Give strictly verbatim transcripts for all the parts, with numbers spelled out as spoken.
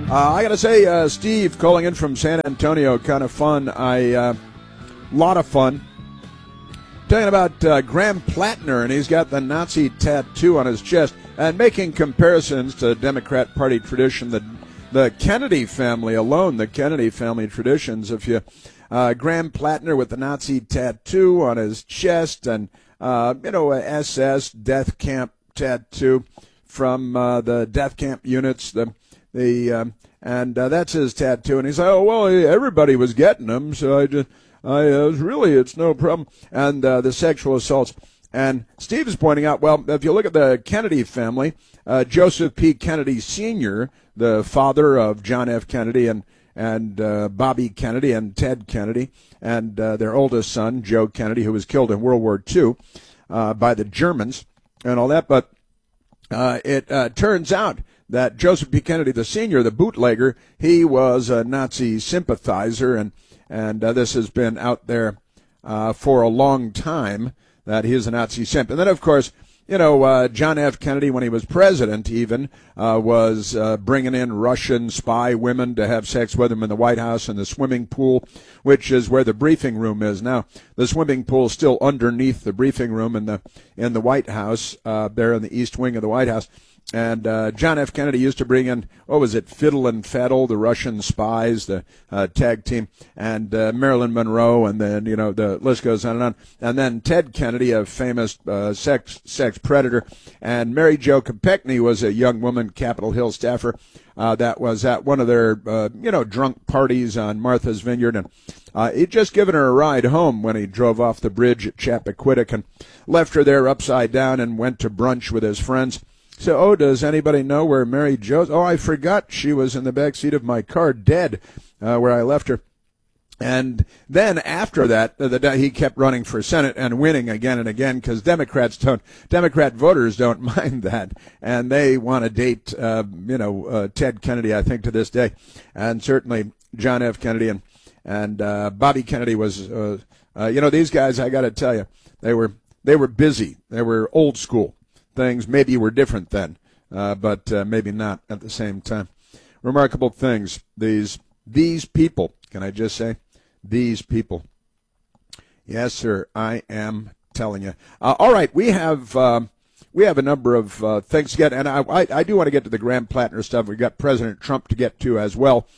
Uh, I got to say, uh, Steve calling in from San Antonio, kind of fun. I, uh, lot of fun. Talking about uh, Graham Plattner, and he's got the Nazi tattoo on his chest, and making comparisons to Democrat Party tradition, the the Kennedy family alone, the Kennedy family traditions. If you uh, Graham Plattner with the Nazi tattoo on his chest, and uh, you know, a S S death camp tattoo from uh, the death camp units, the the um, and uh, that's his tattoo, and he's like, oh well, everybody was getting them, so I just. I uh, really, it's no problem. And uh, the sexual assaults. And Steve is pointing out, well, if you look at the Kennedy family, uh, Joseph P. Kennedy Senior, the father of John F. Kennedy and and uh, Bobby Kennedy and Ted Kennedy, and uh, their oldest son, Joe Kennedy, who was killed in World War Two uh, by the Germans and all that. But uh, it uh, turns out that Joseph P. Kennedy, the senior, the bootlegger, he was a Nazi sympathizer, and And uh, this has been out there uh, for a long time, that he is a Nazi simp. And then, of course, you know, uh, John F. Kennedy, when he was president even, uh, was uh, bringing in Russian spy women to have sex with him in the White House in the swimming pool, which is where the briefing room is now. The swimming pool is still underneath the briefing room in the in the White House, uh, there in the east wing of the White House. And uh, John F. Kennedy used to bring in, what was it, Fiddle and Faddle, the Russian spies, the uh, tag team, and uh, Marilyn Monroe, and then, you know, the list goes on and on. And then Ted Kennedy, a famous uh, sex sex predator, and Mary Jo Kopechne was a young woman, Capitol Hill staffer, uh, that was at one of their, uh, you know, drunk parties on Martha's Vineyard, and uh, he'd just given her a ride home when he drove off the bridge at Chappaquiddick and left her there upside down and went to brunch with his friends. So, oh, does anybody know where Mary Jo's? Oh, I forgot she was in the back seat of my car, dead, uh, where I left her. And then after that, the, the, he kept running for Senate and winning again and again, because Democrats don't, Democrat voters don't mind that, and they want to date, uh, you know, uh, Ted Kennedy, I think, to this day, and certainly John F. Kennedy and and uh, Bobby Kennedy was, uh, uh, you know, these guys, I got to tell you, they were they were busy, they were old school. Things maybe were different then, uh, but uh, maybe not at the same time. Remarkable things. These these people, can I just say, these people. Yes, sir, I am telling you. Uh, all right, we have um, we have a number of uh, things to get, and I, I, I do want to get to the Graham Plattner stuff. We've got President Trump to get to as well,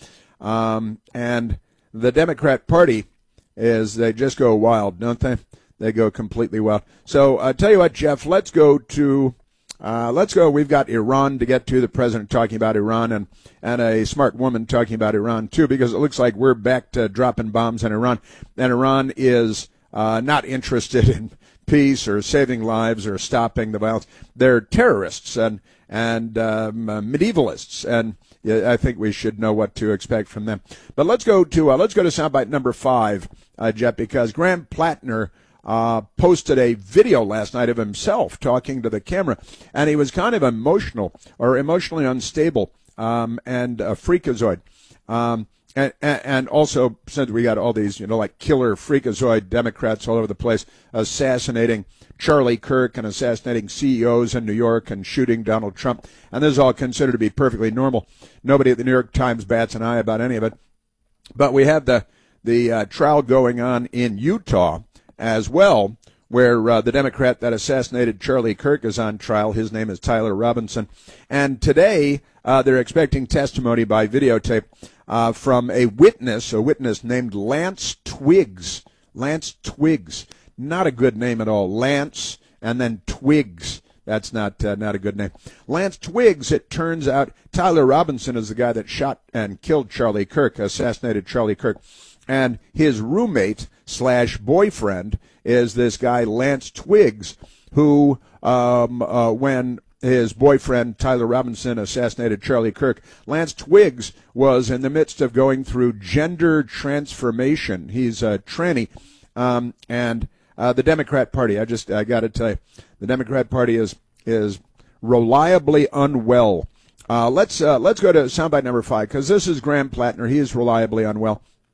um, and the Democrat Party is, they just go wild, don't they? They go completely wild. So I uh, tell you what, Jeff, let's go to, uh, let's go. We've got Iran to get to, the president talking about Iran, and, and a smart woman talking about Iran, too, because it looks like we're back to dropping bombs in Iran. And Iran is uh, not interested in peace or saving lives or stopping the violence. They're terrorists and, and um, medievalists, and I think we should know what to expect from them. But let's go to, uh, let's go to soundbite number five, uh, Jeff, because Graham Plattner Uh, posted a video last night of himself talking to the camera, and he was kind of emotional or emotionally unstable, um, and a freakazoid. Um, and, and also, since we got all these, you know, like killer freakazoid Democrats all over the place assassinating Charlie Kirk and assassinating C E Os in New York and shooting Donald Trump, and this is all considered to be perfectly normal. Nobody at the New York Times bats an eye about any of it. But we have the, the uh, trial going on in Utah as well, where uh, the Democrat that assassinated Charlie Kirk is on trial. His name is Tyler Robinson. And today uh, they're expecting testimony by videotape uh, from a witness, a witness named Lance Twiggs. Lance Twiggs. Not a good name at all. Lance and then Twiggs. That's not uh, not a good name. Lance Twiggs, it turns out, Tyler Robinson is the guy that shot and killed Charlie Kirk, assassinated Charlie Kirk. And his roommate slash boyfriend is this guy, Lance Twiggs, who, um, uh, when his boyfriend, Tyler Robinson, assassinated Charlie Kirk, Lance Twiggs was in the midst of going through gender transformation. He's a tranny. Um, and uh, the Democrat Party, I just, I got to tell you, the Democrat Party is is reliably unwell. Uh, let's, uh, let's go to soundbite number five, because this is Graham Plattner. He is reliably unwell.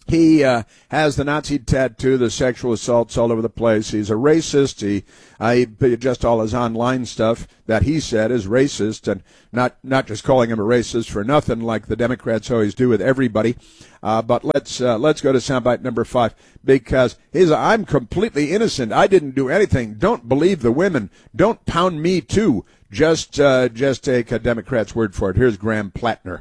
He uh, has the Nazi tattoo, the sexual assaults all over the place. He's a racist. He, uh, he just all his online stuff that he said is racist, and not not just calling him a racist for nothing, like the Democrats always do with everybody. Uh, but let's uh, let's go to soundbite number five, because he's I'm completely innocent. I didn't do anything. Don't believe the women. Don't pound me too. Just uh, just take a Democrat's word for it. Here's Graham Plattner.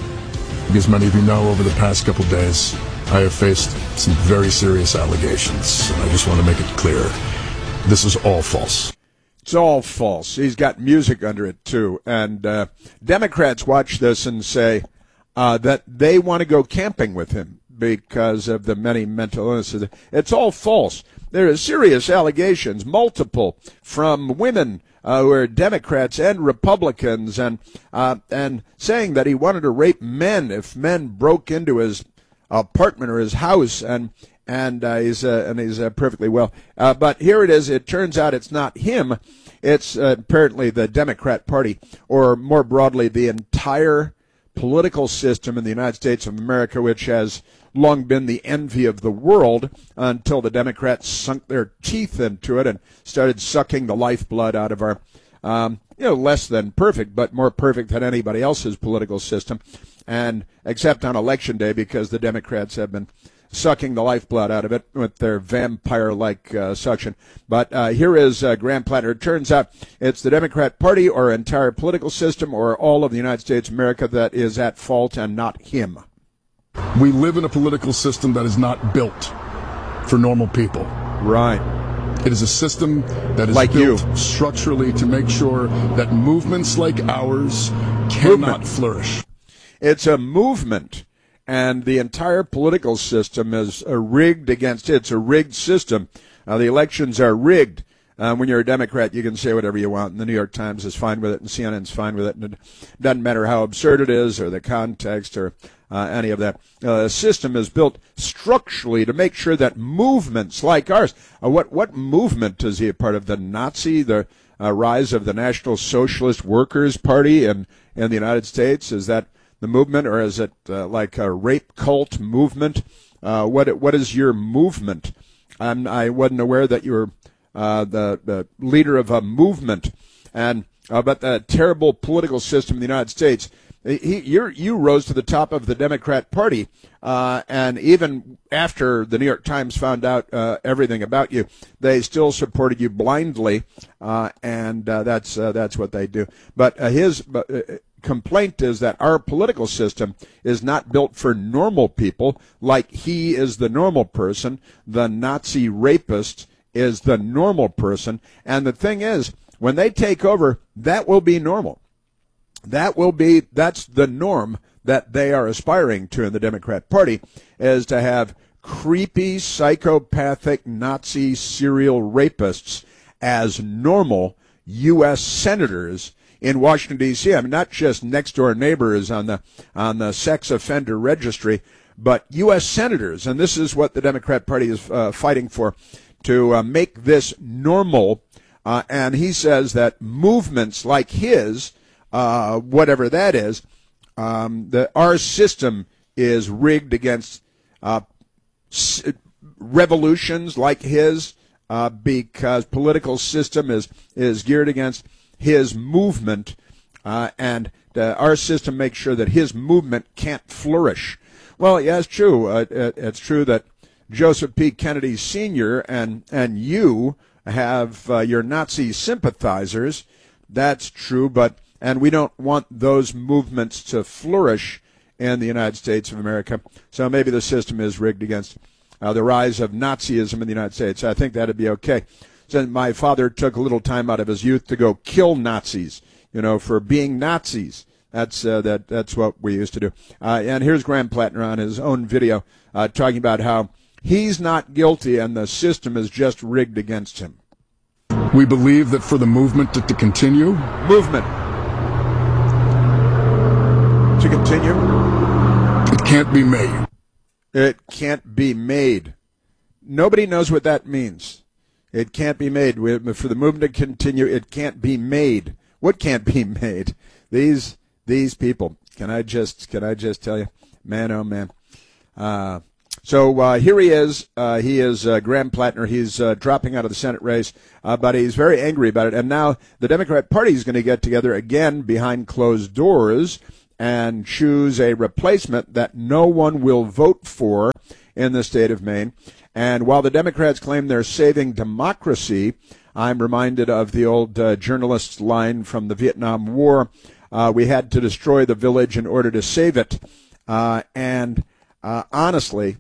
As many of you know, over the past couple days, I have faced some very serious allegations, and I just want to make it clear, this is all false. It's all false. He's got music under it, too. And uh, Democrats watch this and say uh, that they want to go camping with him because of the many mental illnesses. It's all false. There are serious allegations, multiple, from women Uh, who are Democrats and Republicans, and uh, and saying that he wanted to rape men if men broke into his apartment or his house, and and uh, he's uh, and he's uh, perfectly well. Uh, but here it is. It turns out it's not him. It's uh, apparently the Democrat Party, or more broadly, the entire political system in the United States of America, which has long been the envy of the world until the Democrats sunk their teeth into it and started sucking the lifeblood out of our, um, you know, less than perfect, but more perfect than anybody else's political system. And except on Election Day, because the Democrats have been sucking the lifeblood out of it with their vampire-like uh, suction. But uh, here is uh, Graham Plattner. It turns out it's the Democrat Party or entire political system or all of the United States of America that is at fault, and not him. We live in a political system that is not built for normal people. Right. It is a system that is like built you. structurally to make sure that movements like ours cannot movement. flourish. It's a movement, and the entire political system is uh, rigged against it. It's a rigged system. Uh, the elections are rigged. Uh, when you're a Democrat, you can say whatever you want, and the New York Times is fine with it, and C N N's fine with it, and it doesn't matter how absurd it is or the context or uh, any of that. Uh, the system is built structurally to make sure that movements like ours, uh, what what movement is he a part of? The Nazi, the uh, rise of the National Socialist Workers Party in, in the United States? Is that the movement, or is it uh, like a rape cult movement? Uh, what what is your movement? I'm, I wasn't aware that you were Uh, the, the leader of a movement, and uh, but the terrible political system in the United States. He, you're, you rose to the top of the Democrat Party, uh, and even after the New York Times found out uh, everything about you, they still supported you blindly, uh, and uh, that's uh, that's what they do. But uh, his uh, complaint is that our political system is not built for normal people, like he is the normal person, the Nazi rapist is the normal person. And the thing is, when they take over, that will be normal. That will be, that's the norm that they are aspiring to in the Democrat Party, is to have creepy, psychopathic, Nazi serial rapists as normal U S senators in Washington, D C I mean, not just next-door neighbors on the on the sex offender registry, but U S senators. And this is what the Democrat Party is uh, fighting for, to uh, make this normal. Uh, and he says that movements like his, uh, whatever that is, um, the, our system is rigged against uh, s- revolutions like his, uh, because political system is, is geared against his movement, uh, and uh, our system makes sure that his movement can't flourish. Well, yeah, it's true. Uh, it, it's true that Joseph P. Kennedy Senior and and you have uh, your Nazi sympathizers. That's true, but and we don't want those movements to flourish in the United States of America. So maybe the system is rigged against uh, the rise of Nazism in the United States. I think that'd be okay. So my father took a little time out of his youth to go kill Nazis, you know, for being Nazis. That's uh, that. That's what we used to do. Uh, and here's Graham Plattner on his own video uh, talking about how he's not guilty and the system is just rigged against him. We believe that for the movement to, to continue, movement to continue, it can't be made. It can't be made. Nobody knows what that means. It can't be made. For the movement to continue, it can't be made. What can't be made? These these people. Can I just can I just tell you, man, oh man. Uh, So uh, here he is. Uh, he is uh, Graham Plattner. He's uh, dropping out of the Senate race, uh, but he's very angry about it. And now the Democrat Party is going to get together again behind closed doors and choose a replacement that no one will vote for in the state of Maine. And while the Democrats claim they're saving democracy, I'm reminded of the old uh, journalist's line from the Vietnam War. Uh, we had to destroy the village in order to save it. Uh, and uh, honestly,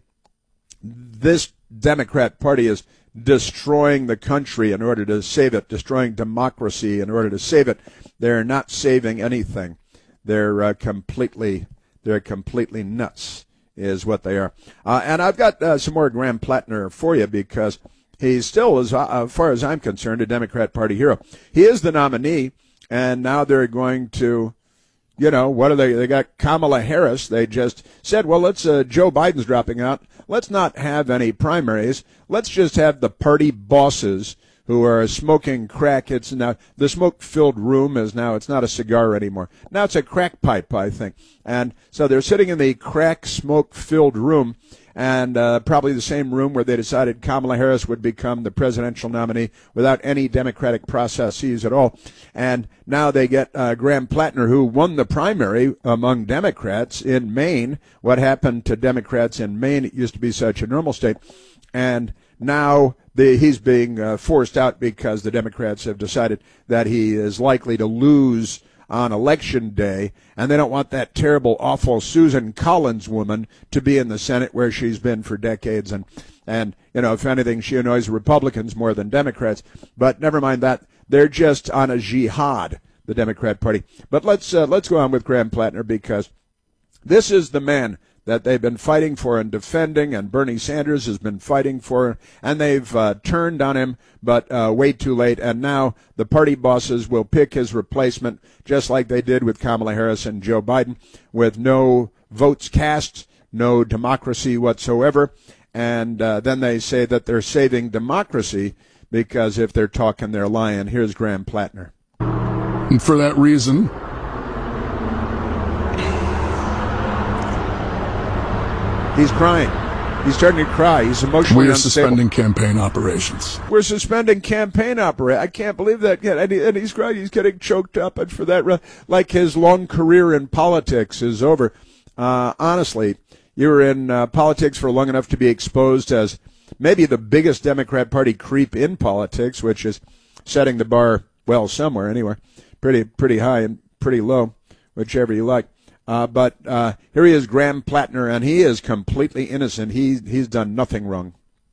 this Democrat Party is destroying the country in order to save it, destroying democracy in order to save it. They're not saving anything. They're uh, completely, they're completely nuts, is what they are. Uh, and I've got uh, some more Graham Plattner for you because he's still, as uh, far as I'm concerned, a Democrat Party hero. He is the nominee, and now they're going to, you know, what are they? They got Kamala Harris. They just said, well, let's, uh, Joe Biden's dropping out. Let's not have any primaries. Let's just have the party bosses who are smoking crack. It's now, the smoke-filled room is now, it's not a cigar anymore. Now it's a crack pipe, I think. And so they're sitting in the crack smoke-filled room, and uh, probably the same room where they decided Kamala Harris would become the presidential nominee without any democratic processes at all. And now they get uh, Graham Plattner, who won the primary among Democrats in Maine. What happened to Democrats in Maine? It used to be such a normal state. And now the, he's being uh, forced out because the Democrats have decided that he is likely to lose on election day, and they don't want that terrible, awful Susan Collins woman to be in the Senate where she's been for decades. And, and you know, if anything, she annoys Republicans more than Democrats. But never mind that. They're just on a jihad, the Democrat Party. But let's uh, let's go on with Graham Plattner, because this is the man that they've been fighting for and defending, and Bernie Sanders has been fighting for, and they've uh, turned on him, but uh, way too late. And now the party bosses will pick his replacement, just like they did with Kamala Harris and Joe Biden, with no votes cast, no democracy whatsoever. And uh, then they say that they're saving democracy, because if they're talking, they're lying. Here's Graham Plattner. And for that reason, he's crying. He's starting to cry. He's emotionally we are unstable. suspending campaign operations. We're suspending campaign operations. I can't believe that. And, he, and he's crying. He's getting choked up. And for that, like his long career in politics is over. Uh, honestly, you were in uh, politics for long enough to be exposed as maybe the biggest Democrat Party creep in politics, which is setting the bar, well, somewhere anywhere, pretty pretty high and pretty low, whichever you like. Uh, but uh, here he is, Graham Plattner, and he is completely innocent. He he's done nothing wrong.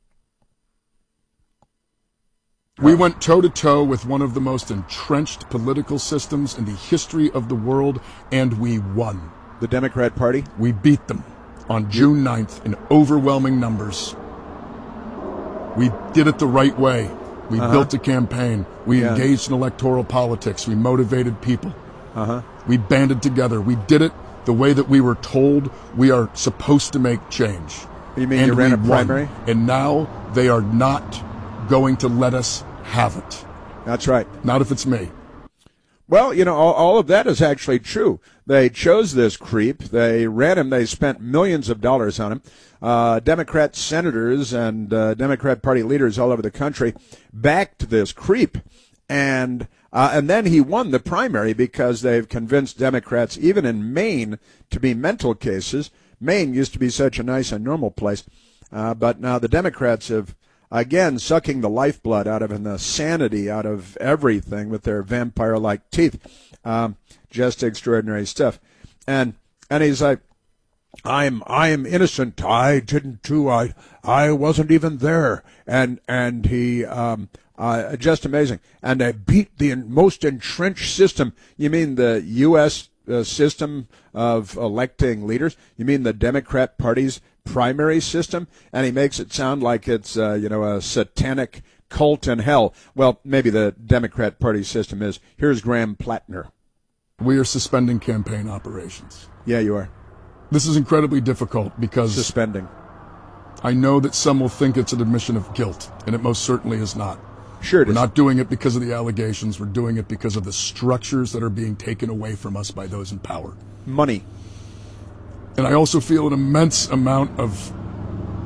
We went toe-to-toe with one of the most entrenched political systems in the history of the world, and we won. The Democrat Party? We beat them on June ninth in overwhelming numbers. We did it the right way. We uh-huh. built a campaign. We yeah. engaged in electoral politics. We motivated people. Uh-huh. We banded together. We did it the way that we were told we are supposed to make change. You mean and you ran a won. primary? And now they are not going to let us have it. That's right. Not if it's me. Well, you know, all, all of that is actually true. They chose this creep. They ran him. They spent millions of dollars on him. Uh, Democrat senators and uh, Democrat Party leaders all over the country backed this creep. And uh, and then he won the primary because they've convinced Democrats, even in Maine, to be mental cases. Maine used to be such a nice and normal place. Uh, but now the Democrats have, again, sucking the lifeblood out of and the sanity out of everything with their vampire-like teeth. Um, just extraordinary stuff. And and he's like, I'm I am innocent. I didn't do. I I wasn't even there. And and he um uh just amazing. And they beat the most entrenched system. You mean the U S uh, system of electing leaders? You mean the Democrat Party's primary system? And he makes it sound like it's uh, you know a satanic cult in hell. Well, maybe the Democrat Party system is. Here's Graham Plattner. We are suspending campaign operations. Yeah, you are. This is incredibly difficult because suspending. I know that some will think it's an admission of guilt, and it most certainly is not. Sure it We're is. not doing it because of the allegations. We're doing it because of the structures that are being taken away from us by those in power. Money. And I also feel an immense amount of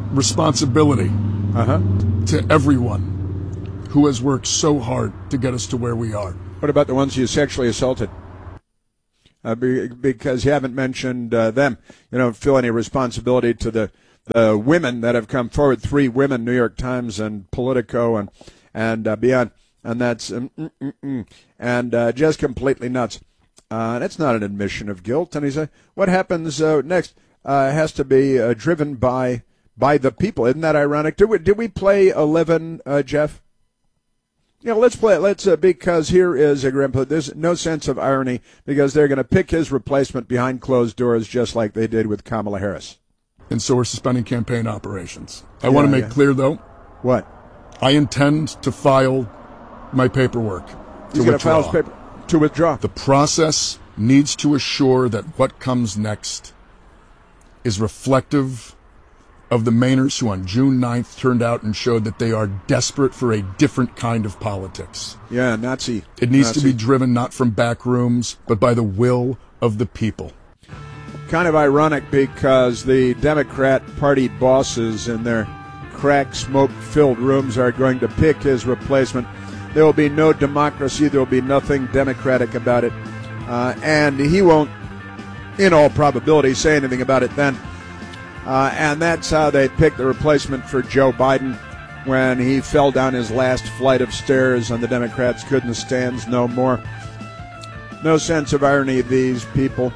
responsibility Uh-huh. to everyone who has worked so hard to get us to where we are. What about the ones you sexually assaulted? Uh, be, because you haven't mentioned uh, them. You don't feel any responsibility to the, the women that have come forward, three women, New York Times and Politico and, and uh, beyond. And that's um, mm, mm, mm, and uh, just completely nuts. Uh, that's not an admission of guilt. And he said, what happens uh, next uh, has to be uh, driven by by the people. Isn't that ironic? Did we, did we play eleven, uh, Jeff? Yeah, let's play it. Let's uh, because here is a grandpa. There's no sense of irony because they're going to pick his replacement behind closed doors, just like they did with Kamala Harris. And so we're suspending campaign operations. I yeah, want to make yeah. clear, though. What? I intend to file my paperwork to He's withdraw. File his paper to withdraw. The process needs to assure that what comes next is reflective of the Mainers who on June ninth turned out and showed that they are desperate for a different kind of politics. Yeah, Nazi. It needs Nazi. to be driven not from back rooms, but by the will of the people. Kind of ironic because the Democrat Party bosses in their crack, smoke-filled rooms are going to pick his replacement. There will be no democracy. There will be nothing democratic about it. Uh, and he won't, in all probability, say anything about it then. Uh, and that's how they picked the replacement for Joe Biden when he fell down his last flight of stairs and the Democrats couldn't stand no more. No sense of irony, these people.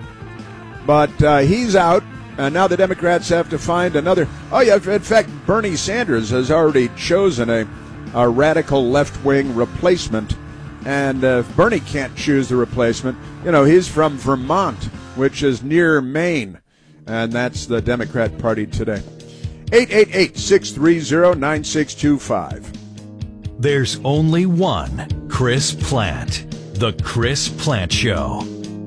But uh, he's out, and now the Democrats have to find another. Oh, yeah, in fact, Bernie Sanders has already chosen a, a radical left-wing replacement. And uh, if Bernie can't choose the replacement, you know, he's from Vermont, which is near Maine. And that's the Democrat Party today. eight eight eight, six three zero, nine six two five. There's only one Chris Plante. The Chris Plante Show.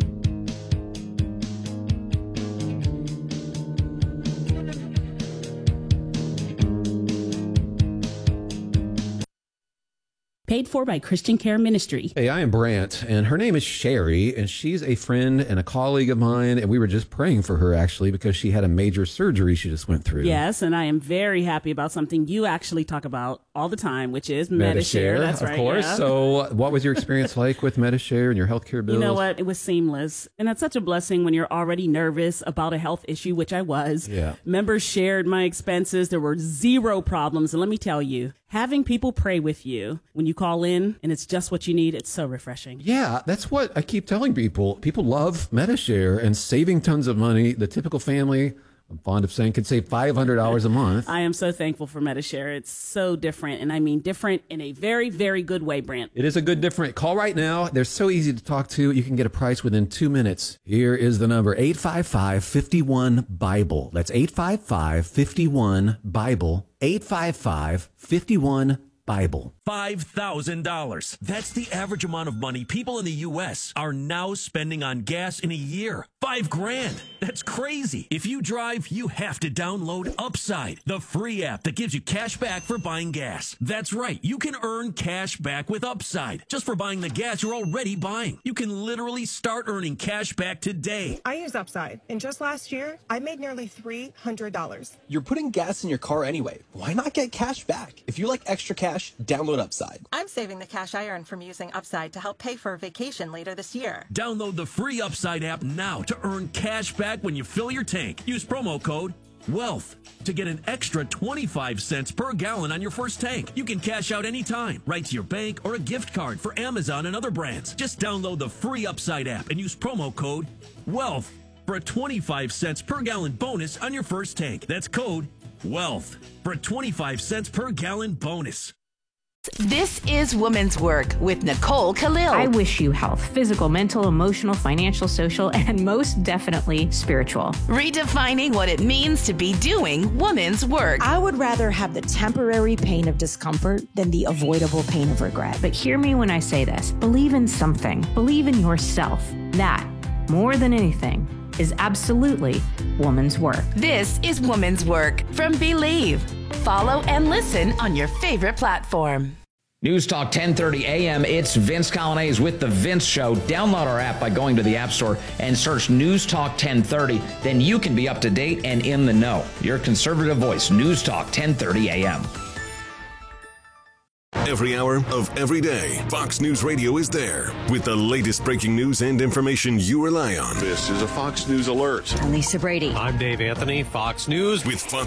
Paid for by Christian Care Ministry. Hey, I am Brant, and her name is Sherry, and she's a friend and a colleague of mine, and we were just praying for her, actually, because she had a major surgery she just went through. Yes, and I am very happy about something you actually talk about all the time, which is Medi-Share. That's of right, course. yeah. So what was your experience like with Medi-Share and your healthcare bills? You know what? It was seamless, and that's such a blessing when you're already nervous about a health issue, which I was. Yeah. Members shared my expenses. There were zero problems, and let me tell you, having people pray with you when you call in and it's just what you need, it's so refreshing. Yeah, that's what I keep telling people. People love Medi-Share and saving tons of money. The typical family, I'm fond of saying, can save five hundred dollars a month. I am so thankful for Medi-Share. It's so different, and I mean different in a very, very good way, Brant. It is a good different. Call right now. They're so easy to talk to. You can get a price within two minutes. Here is the number, eight five five, five one, BIBLE. That's eight five five, five one, BIBLE. eight five five, five one, BIBLE. five thousand dollars. That's the average amount of money people in the U S are now spending on gas in a year. Five grand. That's crazy. If you drive, you have to download Upside, the free app that gives you cash back for buying gas. That's right. You can earn cash back with Upside just for buying the gas you're already buying. You can literally start earning cash back today. I use Upside, and just last year, I made nearly three hundred dollars. You're putting gas in your car anyway. Why not get cash back? If you like extra cash, download Upside. I'm saving the cash I earn from using Upside to help pay for a vacation later this year. Download the free Upside app now to earn cash back when you fill your tank. Use promo code WEALTH to get an extra twenty-five cents per gallon on your first tank. You can cash out anytime, right to your bank or a gift card for Amazon and other brands. Just download the free Upside app and use promo code WEALTH for a twenty-five cents per gallon bonus on your first tank. That's code WEALTH for a twenty-five cents per gallon bonus. This is Women's Work with Nicole Khalil. I wish you health, physical, mental, emotional, financial, social, and most definitely spiritual. Redefining what it means to be doing women's work. I would rather have the temporary pain of discomfort than the avoidable pain of regret. But hear me when I say this. Believe in something. Believe in yourself. That, more than anything, is absolutely woman's work. This is Woman's Work from Believe. Follow and listen on your favorite platform. News Talk ten thirty A M, it's Vince Colonnese with The Vince Show. Download our app by going to the App Store and search News Talk ten thirty. Then you can be up to date and in the know. Your conservative voice, News Talk ten thirty A M. Every hour of every day, Fox News Radio is there with the latest breaking news and information you rely on. This is a Fox News Alert. I'm Lisa Brady. I'm Dave Anthony, Fox News. With Fox